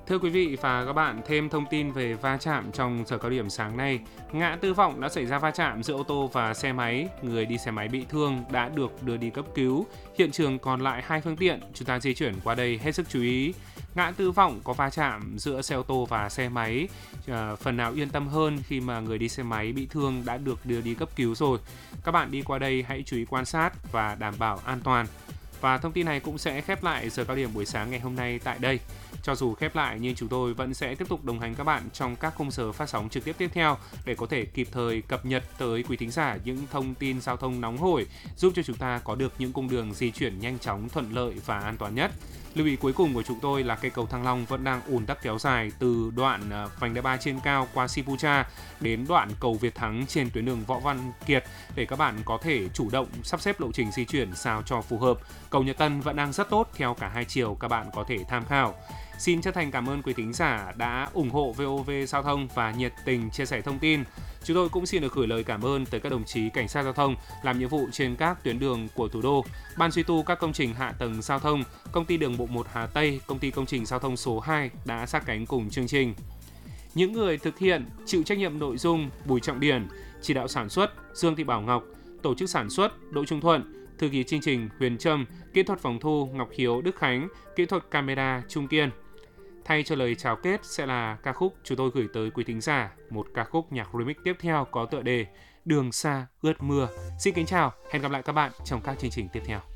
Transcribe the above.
Thưa quý vị và các bạn, thêm thông tin về va chạm trong giờ cao điểm sáng nay. Ngã tư Vọng đã xảy ra va chạm giữa ô tô và xe máy. Người đi xe máy bị thương đã được đưa đi cấp cứu. Hiện trường còn lại 2 phương tiện, chúng ta di chuyển qua đây hết sức chú ý. Ngã tư Vọng có va chạm giữa xe ô tô và xe máy. Phần nào yên tâm hơn khi mà người đi xe máy bị thương đã được đưa đi cấp cứu rồi. Các bạn đi qua đây hãy chú ý quan sát và đảm bảo an toàn. Và thông tin này cũng sẽ khép lại giờ cao điểm buổi sáng ngày hôm nay tại đây. Cho dù khép lại nhưng chúng tôi vẫn sẽ tiếp tục đồng hành các bạn trong các khung giờ phát sóng trực tiếp tiếp theo để có thể kịp thời cập nhật tới quý thính giả những thông tin giao thông nóng hổi, giúp cho chúng ta có được những cung đường di chuyển nhanh chóng, thuận lợi và an toàn nhất. Lưu ý cuối cùng của chúng tôi là cây cầu Thăng Long vẫn đang ùn tắc kéo dài từ đoạn vành đai 3 trên cao qua Sipucha đến đoạn cầu Việt Thắng trên tuyến đường Võ Văn Kiệt để các bạn có thể chủ động sắp xếp lộ trình di chuyển sao cho phù hợp. Cầu Nhật Tân vẫn đang rất tốt theo cả hai chiều, các bạn có thể tham khảo. Xin chân thành cảm ơn quý thính giả đã ủng hộ VOV Giao thông và nhiệt tình chia sẻ thông tin. Chúng tôi cũng xin được gửi lời cảm ơn tới các đồng chí cảnh sát giao thông làm nhiệm vụ trên các tuyến đường của thủ đô, ban duy tu các công trình hạ tầng giao thông, công ty đường bộ 1 Hà Tây, công ty công trình giao thông số 2 đã sát cánh cùng chương trình. Những người thực hiện chịu trách nhiệm nội dung: Bùi Trọng Điển, chỉ đạo sản xuất Dương Thị Bảo Ngọc, tổ chức sản xuất Đỗ Trung Thuận, thư ký chương trình Huyền Trâm, kỹ thuật phòng thu Ngọc Hiếu Đức Khánh, kỹ thuật camera Trung Kiên. Thay cho lời chào kết sẽ là ca khúc chúng tôi gửi tới quý thính giả, một ca khúc nhạc remix tiếp theo có tựa đề Đường Xa Ướt Mưa. Xin kính chào, hẹn gặp lại các bạn trong các chương trình tiếp theo.